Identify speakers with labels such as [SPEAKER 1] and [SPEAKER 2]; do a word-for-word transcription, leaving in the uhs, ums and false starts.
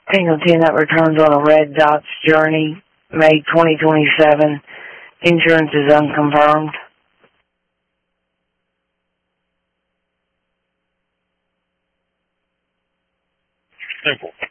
[SPEAKER 1] Tango ten that returns on a red Dodge Journey, May twenty twenty-seven. Insurance is unconfirmed.
[SPEAKER 2] Simple.